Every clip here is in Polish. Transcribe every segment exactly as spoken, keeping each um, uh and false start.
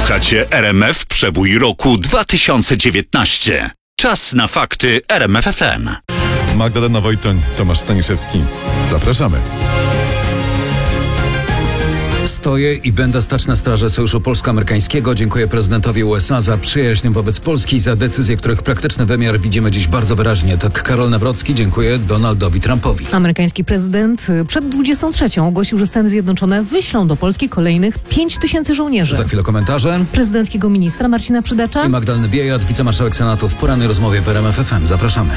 Słuchacie R M F Przebój roku dwa tysiące dziewiętnaście. Czas na fakty R M F F M. Magdalena Wojtoń, Tomasz Staniszewski. Zapraszamy. Stoję i będę stać na straży Sojuszu Polsko-Amerykańskiego. Dziękuję prezydentowi U S A za przyjaźń wobec Polski, za decyzje, których praktyczny wymiar widzimy dziś bardzo wyraźnie. Tak Karol Nawrocki dziękuję Donaldowi Trumpowi. Amerykański prezydent przed dwudziestą trzecią ogłosił, że Stany Zjednoczone wyślą do Polski kolejnych pięć tysięcy żołnierzy. Za chwilę komentarze Prezydenckiego ministra Marcina Przydacza i Magdaleny Biejat, wicemarszałek Senatu w porannej rozmowie w R M F F M. Zapraszamy.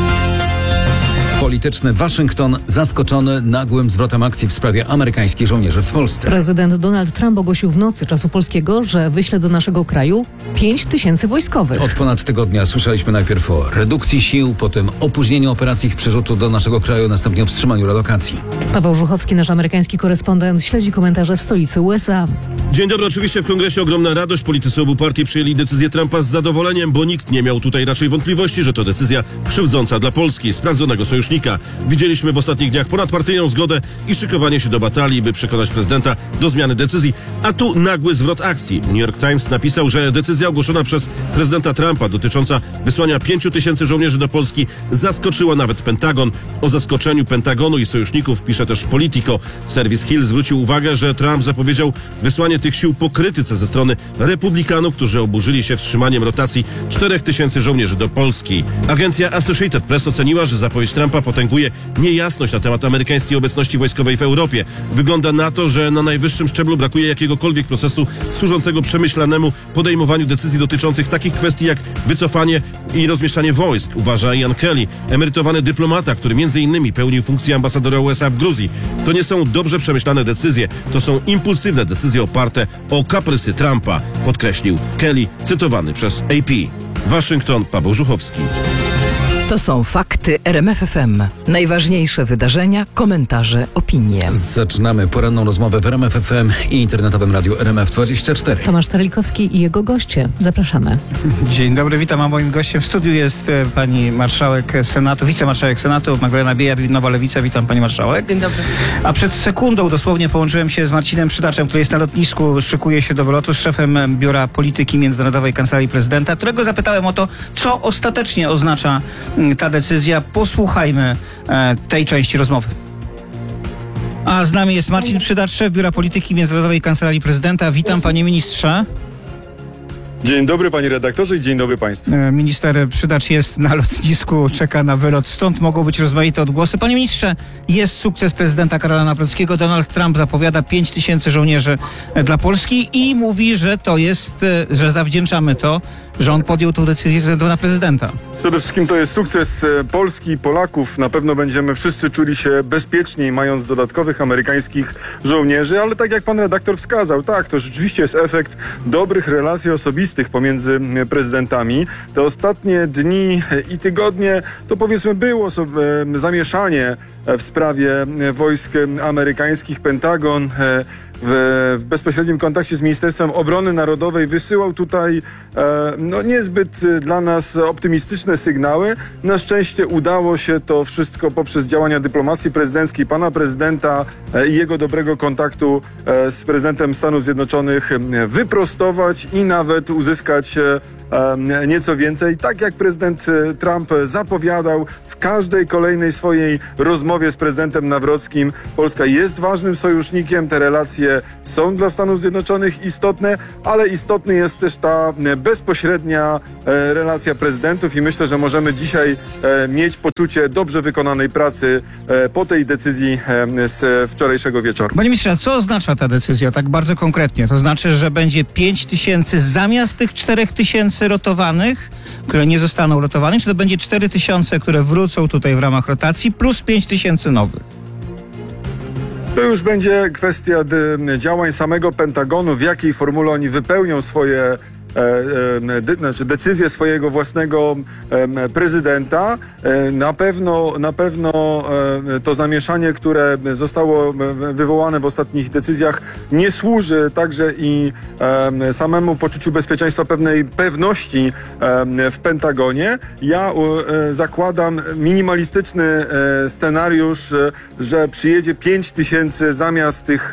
Polityczny Waszyngton zaskoczony nagłym zwrotem akcji w sprawie amerykańskich żołnierzy w Polsce. Prezydent Donald Trump ogłosił w nocy czasu polskiego, że wyśle do naszego kraju pięć tysięcy wojskowych. Od ponad tygodnia słyszeliśmy najpierw o redukcji sił, potem opóźnieniu operacji ich przerzutu do naszego kraju, następnie o wstrzymaniu relokacji. Paweł Żuchowski, nasz amerykański korespondent, śledzi komentarze w stolicy U S A. Dzień dobry. Oczywiście w Kongresie ogromna radość. Politycy obu partii przyjęli decyzję Trumpa z zadowoleniem, bo nikt nie miał tutaj raczej wątpliwości, że to decyzja krzywdząca dla Polski, sprawdzonego sojusznika. Widzieliśmy w ostatnich dniach ponadpartyjną zgodę i szykowanie się do batalii, by przekonać prezydenta do zmiany decyzji. A tu nagły zwrot akcji. New York Times napisał, że decyzja ogłoszona przez prezydenta Trumpa dotycząca wysłania pięciu tysięcy żołnierzy do Polski zaskoczyła nawet Pentagon. O zaskoczeniu Pentagonu i sojuszników pisze też Politico. Serwis Hill zwrócił uwagę, że Trump zapowiedział wysłanie tych sił po krytyce ze strony republikanów, którzy oburzyli się wstrzymaniem rotacji czterech tysięcy żołnierzy do Polski. Agencja Associated Press oceniła, że zapowiedź Trumpa potęguje niejasność na temat amerykańskiej obecności wojskowej w Europie. Wygląda na to, że na najwyższym szczeblu brakuje jakiegokolwiek procesu służącego przemyślanemu podejmowaniu decyzji dotyczących takich kwestii jak wycofanie i rozmieszczanie wojsk, uważa Ian Kelly, emerytowany dyplomata, który między innymi pełnił funkcję ambasadora U S A w Gruzji. To nie są dobrze przemyślane decyzje, to są impulsywne decyzje oparte o kaprysy Trumpa, podkreślił Kelly, cytowany przez A P. Waszyngton, Paweł Żuchowski. To są fakty R M F F M. Najważniejsze wydarzenia, komentarze, opinie. Zaczynamy poranną rozmowę w R M F F M i internetowym radiu R M F dwadzieścia cztery. Tomasz Terlikowski i jego goście. Zapraszamy. Dzień dobry, witam. A moim gościem w studiu jest e, pani marszałek Senatu, wicemarszałek Senatu Magdalena Biejat, Nowa Lewica. Witam pani marszałek. Dzień dobry. A przed sekundą dosłownie połączyłem się z Marcinem Przydaczem, który jest na lotnisku, szykuje się do wylotu, z szefem Biura Polityki Międzynarodowej Kancelarii Prezydenta, którego zapytałem o to, co ostatecznie oznacza ta decyzja. Posłuchajmy e, tej części rozmowy. A z nami jest Marcin Przydacz, szef Biura Polityki Międzynarodowej Kancelarii Prezydenta. Witam, panie ministrze. Dzień dobry, panie redaktorze, i dzień dobry państwu. E, Minister Przydacz jest na lotnisku, czeka na wylot, stąd mogą być rozmaite odgłosy. Panie ministrze, jest sukces prezydenta Karola Nawrockiego. Donald Trump zapowiada pięć tysięcy żołnierzy dla Polski i mówi, że to jest, że zawdzięczamy to, że on podjął tę decyzję ze względu na prezydenta. Przede wszystkim to jest sukces Polski i Polaków. Na pewno będziemy wszyscy czuli się bezpieczniej, mając dodatkowych amerykańskich żołnierzy, ale tak jak pan redaktor wskazał, tak, to rzeczywiście jest efekt dobrych relacji osobistych pomiędzy prezydentami. Te ostatnie dni i tygodnie to powiedzmy było sobie zamieszanie w sprawie wojsk amerykańskich. Pentagon W, w bezpośrednim kontakcie z Ministerstwem Obrony Narodowej wysyłał tutaj e, no niezbyt dla nas optymistyczne sygnały. Na szczęście udało się to wszystko poprzez działania dyplomacji prezydenckiej pana prezydenta e, i jego dobrego kontaktu e, z prezydentem Stanów Zjednoczonych e, wyprostować i nawet uzyskać e, e, nieco więcej. Tak jak prezydent Trump zapowiadał w każdej kolejnej swojej rozmowie z prezydentem Nawrockim, Polska jest ważnym sojusznikiem, te relacje są dla Stanów Zjednoczonych istotne, ale istotna jest też ta bezpośrednia e, relacja prezydentów i myślę, że możemy dzisiaj e, mieć poczucie dobrze wykonanej pracy e, po tej decyzji e, z wczorajszego wieczoru. Panie ministrze, co oznacza ta decyzja tak bardzo konkretnie? To znaczy, że będzie pięć tysięcy zamiast tych czterech tysięcy rotowanych, które nie zostaną rotowane, czy to będzie cztery tysiące, które wrócą tutaj w ramach rotacji, plus pięć tysięcy nowych? To już będzie kwestia działań samego Pentagonu, w jakiej formule oni wypełnią swoje de, znaczy decyzję swojego własnego prezydenta. Na pewno, na pewno to zamieszanie, które zostało wywołane w ostatnich decyzjach, nie służy także i samemu poczuciu bezpieczeństwa, pewnej pewności w Pentagonie. Ja zakładam minimalistyczny scenariusz, że przyjedzie pięć tysięcy zamiast tych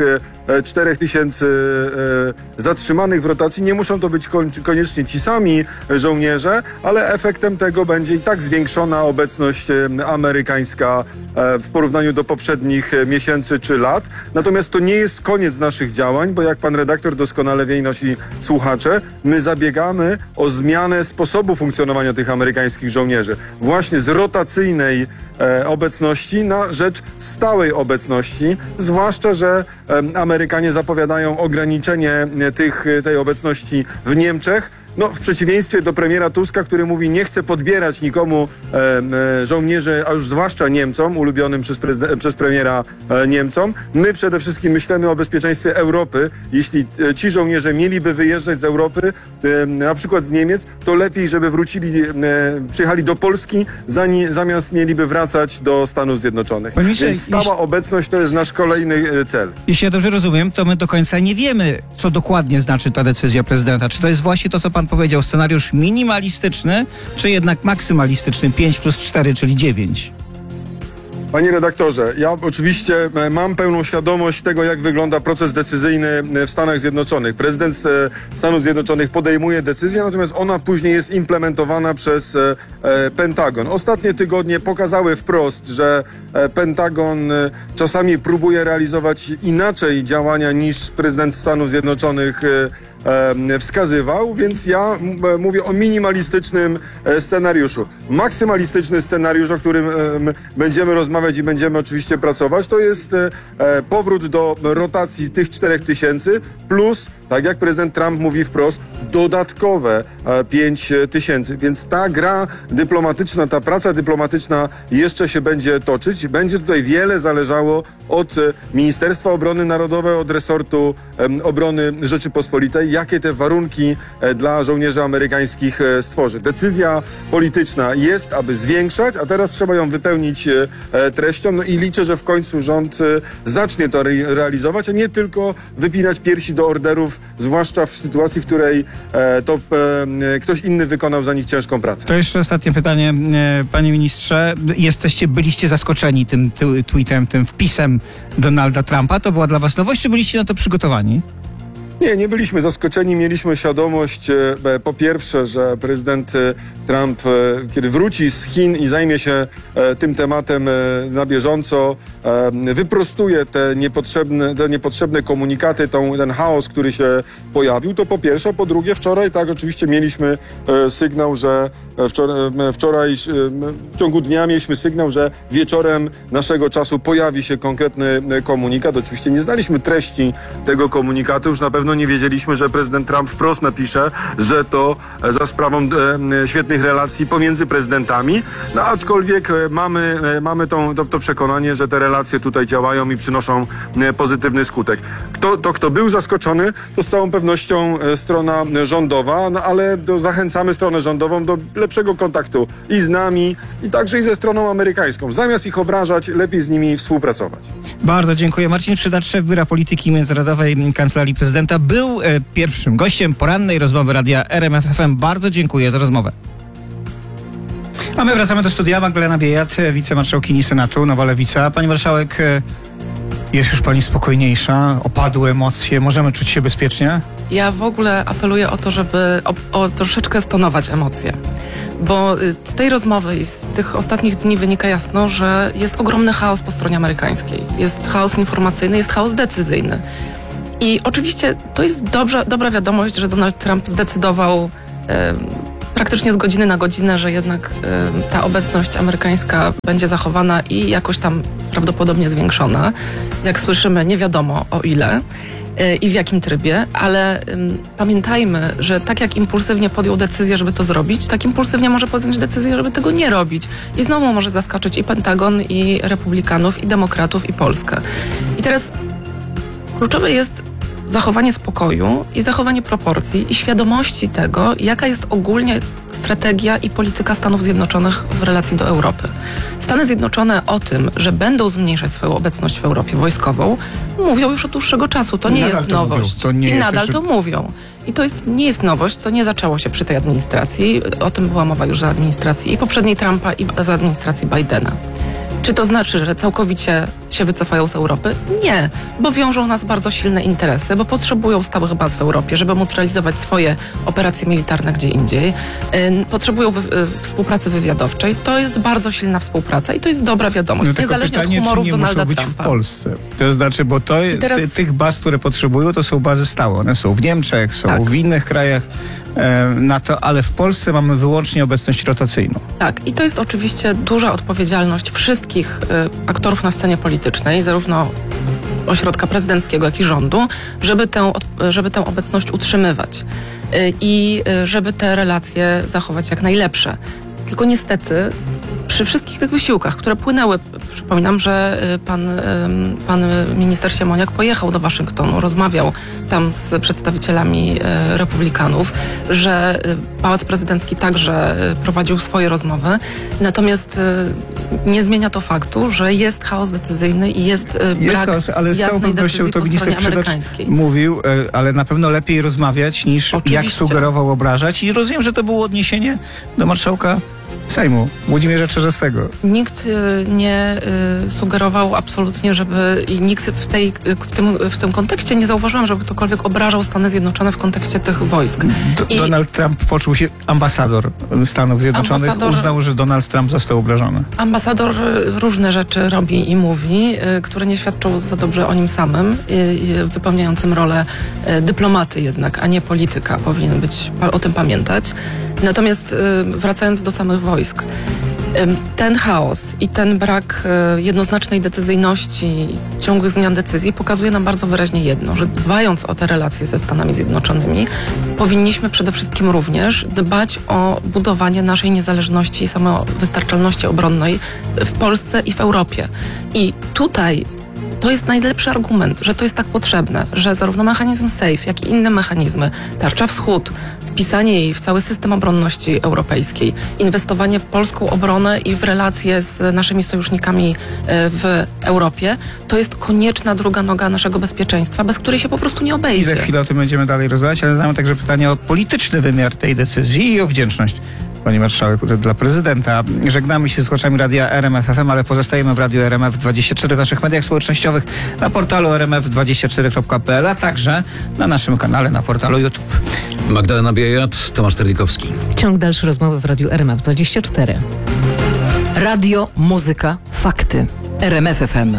czterech tysięcy zatrzymanych w rotacji. Nie muszą to być koniecznie ci sami żołnierze, ale efektem tego będzie i tak zwiększona obecność amerykańska w porównaniu do poprzednich miesięcy czy lat. Natomiast to nie jest koniec naszych działań, bo jak pan redaktor doskonale wie i nasi słuchacze, my zabiegamy o zmianę sposobu funkcjonowania tych amerykańskich żołnierzy. Właśnie z rotacyjnej e, obecności na rzecz stałej obecności, zwłaszcza, że e, Amerykanie zapowiadają ograniczenie tych, tej obecności w Niemczech. No, w przeciwieństwie do premiera Tuska, który mówi, nie chce podbierać nikomu e, e, żołnierzy, a już zwłaszcza Niemcom, ulubionym przez, przez premiera e, Niemcom. My przede wszystkim myślimy o bezpieczeństwie Europy. Jeśli e, ci żołnierze mieliby wyjeżdżać z Europy, e, na przykład z Niemiec, to lepiej, żeby wrócili, e, przyjechali do Polski, zani, zamiast mieliby wracać do Stanów Zjednoczonych. Ministrze, Więc stała jeśli... obecność to jest nasz kolejny e, cel. Jeśli ja dobrze rozumiem, to my do końca nie wiemy, co dokładnie znaczy ta decyzja prezydenta. Czy to jest właśnie to, co pan powiedział, scenariusz minimalistyczny, czy jednak maksymalistyczny, pięć plus cztery, czyli dziewięć? Panie redaktorze, ja oczywiście mam pełną świadomość tego, jak wygląda proces decyzyjny w Stanach Zjednoczonych. Prezydent Stanów Zjednoczonych podejmuje decyzję, natomiast ona później jest implementowana przez Pentagon. Ostatnie tygodnie pokazały wprost, że Pentagon czasami próbuje realizować inaczej działania niż prezydent Stanów Zjednoczonych wskazywał, więc ja mówię o minimalistycznym scenariuszu. Maksymalistyczny scenariusz, o którym będziemy rozmawiać i będziemy oczywiście pracować, to jest powrót do rotacji tych czterech tysięcy plus, tak jak prezydent Trump mówi wprost, dodatkowe pięć tysięcy. Więc ta gra dyplomatyczna, ta praca dyplomatyczna jeszcze się będzie toczyć. Będzie tutaj wiele zależało od Ministerstwa Obrony Narodowej, od resortu obrony Rzeczypospolitej, jakie te warunki dla żołnierzy amerykańskich stworzy. Decyzja polityczna jest, aby zwiększać, a teraz trzeba ją wypełnić treścią. No i liczę, że w końcu rząd zacznie to re- realizować, a nie tylko wypinać piersi do orderów, zwłaszcza w sytuacji, w której to ktoś inny wykonał za nich ciężką pracę. To jeszcze ostatnie pytanie, panie ministrze. Jesteście, byliście zaskoczeni tym tweetem, tym wpisem Donalda Trumpa? To była dla was nowość, czy byliście na to przygotowani? Nie, nie byliśmy zaskoczeni. Mieliśmy świadomość, e, po pierwsze, że prezydent Trump, e, kiedy wróci z Chin i zajmie się e, tym tematem e, na bieżąco, e, wyprostuje te niepotrzebne, te niepotrzebne komunikaty, tą, ten chaos, który się pojawił, to po pierwsze. Po drugie, wczoraj, tak, oczywiście mieliśmy e, sygnał, że wczoraj, wczoraj w ciągu dnia mieliśmy sygnał, że wieczorem naszego czasu pojawi się konkretny komunikat. Oczywiście nie znaliśmy treści tego komunikatu, już na pewno nie wiedzieliśmy, że prezydent Trump wprost napisze, że to za sprawą e, świetnych relacji pomiędzy prezydentami, no aczkolwiek mamy, mamy tą, to, to przekonanie, że te relacje tutaj działają i przynoszą e, pozytywny skutek. Kto, to, kto był zaskoczony, to z całą pewnością e, strona rządowa, no ale do, zachęcamy stronę rządową do lepszego kontaktu i z nami, i także i ze stroną amerykańską. Zamiast ich obrażać, lepiej z nimi współpracować. Bardzo dziękuję. Marcin Przydacz, szef Biura Polityki Międzynarodowej Kancelarii Prezydenta, był e, pierwszym gościem porannej rozmowy Radia R M F F M. Bardzo dziękuję za rozmowę. A my wracamy do studia. Magdalena Biejat, wicemarszałkini Senatu, Nowa Lewica. Pani marszałek, e, jest już pani spokojniejsza? Opadły emocje? Możemy czuć się bezpiecznie? Ja w ogóle apeluję o to, żeby o, o troszeczkę stonować emocje. Bo z tej rozmowy i z tych ostatnich dni wynika jasno, że jest ogromny chaos po stronie amerykańskiej. Jest chaos informacyjny, jest chaos decyzyjny. I oczywiście to jest dobrze, dobra wiadomość, że Donald Trump zdecydował e, praktycznie z godziny na godzinę, że jednak e, ta obecność amerykańska będzie zachowana i jakoś tam prawdopodobnie zwiększona. Jak słyszymy, nie wiadomo o ile e, i w jakim trybie, ale e, pamiętajmy, że tak jak impulsywnie podjął decyzję, żeby to zrobić, tak impulsywnie może podjąć decyzję, żeby tego nie robić. I znowu może zaskoczyć i Pentagon, i Republikanów, i Demokratów, i Polskę. I teraz kluczowe jest zachowanie spokoju i zachowanie proporcji i świadomości tego, jaka jest ogólnie strategia i polityka Stanów Zjednoczonych w relacji do Europy. Stany Zjednoczone o tym, że będą zmniejszać swoją obecność w Europie wojskową, mówią już od dłuższego czasu. To nie nadal jest to nowość. To nie I jest nadal jeszcze... to mówią. I to jest, nie jest nowość, to nie zaczęło się przy tej administracji. O tym była mowa już za administracji i poprzedniej Trumpa, i za administracji Bidena. Czy to znaczy, że całkowicie się wycofają z Europy? Nie, bo wiążą nas bardzo silne interesy, bo potrzebują stałych baz w Europie, żeby móc realizować swoje operacje militarne gdzie indziej. Yy, potrzebują wy- yy, współpracy wywiadowczej. To jest bardzo silna współpraca i to jest dobra wiadomość, No tylko niezależnie pytanie, od humorów czy nie Donalda muszą być Trumpa. w Polsce. To znaczy, bo to, teraz- ty, tych baz, które potrzebują, to są bazy stałe. One są w Niemczech, są Tak. w innych krajach e, NATO, ale w Polsce mamy wyłącznie obecność rotacyjną. Tak, i to jest oczywiście duża odpowiedzialność wszystkich y, aktorów na scenie politycznej, zarówno ośrodka prezydenckiego, jak i rządu, żeby tę, od- żeby tę obecność utrzymywać y, i y, żeby te relacje zachować jak najlepsze. Tylko niestety przy wszystkich tych wysiłkach, które płynęły, przypominam, że y, pan, y, pan minister Siemoniak pojechał do Waszyngtonu, rozmawiał tam z przedstawicielami y, republikanów, że y, Pałac Prezydencki także y, prowadził swoje rozmowy, natomiast y, nie zmienia to faktu, że jest chaos decyzyjny i jest, y, Jest brak chaos, ale z całą jasnej pewnością decyzji to po minister stronie Przydacz amerykańskiej. mówił, e, ale na pewno lepiej rozmawiać niż jak Oczywiście. sugerował obrażać. I rozumiem, że to było odniesienie do marszałka Sejmu, Włodzimierza Czarzastego. Nikt y, nie y, sugerował absolutnie, żeby i nikt w, tej, w, tym, w tym kontekście nie zauważyłam, żeby ktokolwiek obrażał Stany Zjednoczone w kontekście tych wojsk. D- I- Donald Trump poczuł się, ambasador Stanów Zjednoczonych Ambasador- uznał, że Donald Trump został obrażony. Ambasador y, różne rzeczy robi i mówi, y, które nie świadczą za dobrze o nim samym, y, y, wypełniającym rolę y, dyplomaty jednak, a nie polityka. Powinien być pa- o tym pamiętać. Natomiast y, wracając do samych wojsk, ym, ten chaos i ten brak y, jednoznacznej decyzyjności i ciągłych zmian decyzji pokazuje nam bardzo wyraźnie jedno, że dbając o te relacje ze Stanami Zjednoczonymi, powinniśmy przede wszystkim również dbać o budowanie naszej niezależności i samowystarczalności obronnej w Polsce i w Europie. I tutaj to jest najlepszy argument, że to jest tak potrzebne, że zarówno mechanizm SAFE, jak i inne mechanizmy, Tarcza Wschód, wpisanie jej w cały system obronności europejskiej, inwestowanie w polską obronę i w relacje z naszymi sojusznikami e, w Europie, to jest konieczna druga noga naszego bezpieczeństwa, bez której się po prostu nie I za obejdzie. chwilę o tym będziemy dalej rozmawiać, ale mamy także pytanie o polityczny wymiar tej decyzji i o wdzięczność, pani marszałek, dla prezydenta. Żegnamy się z słuchaczami radia R M F F M, ale pozostajemy w radiu R M F dwadzieścia cztery w naszych mediach społecznościowych, na portalu r m f dwadzieścia cztery kropka p l, a także na naszym kanale na portalu YouTube. Magdalena Biejat, Tomasz Terlikowski. Ciąg dalszy rozmowy w Radiu R M F dwadzieścia cztery. Radio, muzyka, fakty. R M F F M.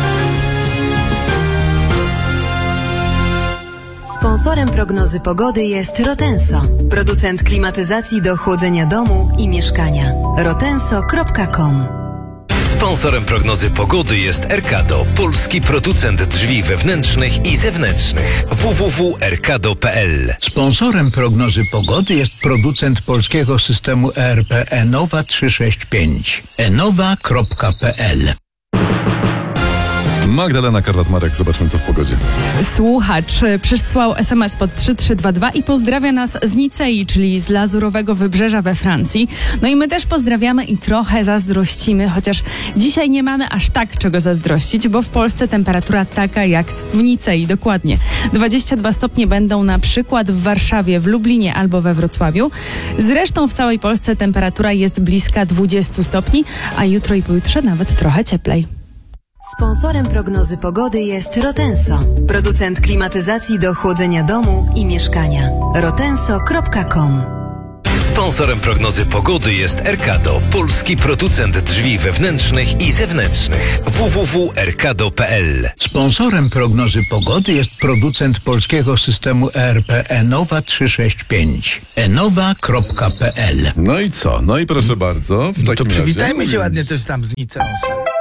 Sponsorem prognozy pogody jest Rotenso, producent klimatyzacji do chłodzenia domu i mieszkania. rotenso kropka com. Sponsorem prognozy pogody jest Erkado, polski producent drzwi wewnętrznych i zewnętrznych. w w w kropka erkado kropka p l. Sponsorem prognozy pogody jest producent polskiego systemu E R P Enowa trzysta sześćdziesiąt pięć. enowa kropka p l. Magdalena Karlat-Marek, zobaczmy co w pogodzie. Słuchacz przysłał es em es pod trzy trzy dwa dwa i pozdrawia nas z Nicei, czyli z Lazurowego Wybrzeża we Francji. No i my też pozdrawiamy i trochę zazdrościmy, chociaż dzisiaj nie mamy aż tak czego zazdrościć, bo w Polsce temperatura taka jak w Nicei, dokładnie. dwadzieścia dwa stopnie będą na przykład w Warszawie, w Lublinie albo we Wrocławiu. Zresztą w całej Polsce temperatura jest bliska dwudziestu stopni, a jutro i pojutrze nawet trochę cieplej. Sponsorem prognozy pogody jest Rotenso, producent klimatyzacji do chłodzenia domu i mieszkania. rotenso kropka com. Sponsorem prognozy pogody jest Erkado, polski producent drzwi wewnętrznych i zewnętrznych. w w w kropka erkado kropka p l. Sponsorem prognozy pogody jest producent polskiego systemu E R P Enowa trzysta sześćdziesiąt pięć. enowa kropka p l. No i co? No i proszę bardzo. W No to takim razie- przywitajmy się ładnie też tam z Niceą.